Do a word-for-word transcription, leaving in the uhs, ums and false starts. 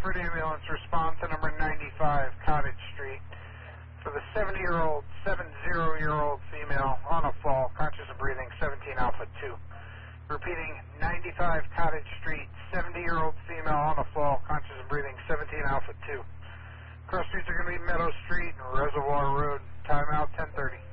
Bedford ambulance, respond to number ninety-five Cottage Street for the seventy-year-old, seventy-year-old female on a fall, conscious and breathing, seventeen Alpha two. Repeating, ninety-five Cottage Street, seventy-year-old female on a fall, conscious and breathing, seventeen Alpha two. Cross streets are going to be Meadow Street and Reservoir Road. Timeout ten thirty.